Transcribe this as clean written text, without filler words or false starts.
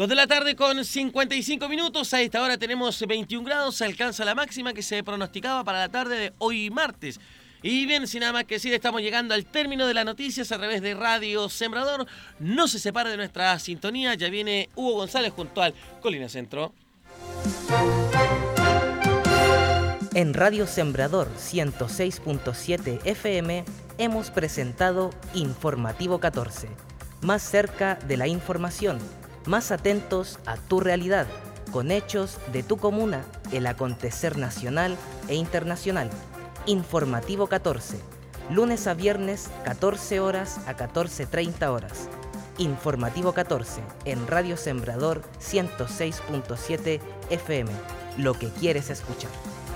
2 de la tarde con 55 minutos. A esta hora tenemos 21 grados. Se alcanza la máxima que se pronosticaba para la tarde de hoy martes. Y bien, sin nada más que decir, estamos llegando al término de las noticias a través de Radio Sembrador. No se separe de nuestra sintonía. Ya viene Hugo González junto al Colina Centro. En Radio Sembrador 106.7 FM hemos presentado Informativo 14. Más cerca de la información, más atentos a tu realidad, con hechos de tu comuna, el acontecer nacional e internacional. Informativo 14, lunes a viernes 14 horas a 14:30 horas. Informativo 14 en Radio Sembrador 106.7 FM. Lo que quieres escuchar.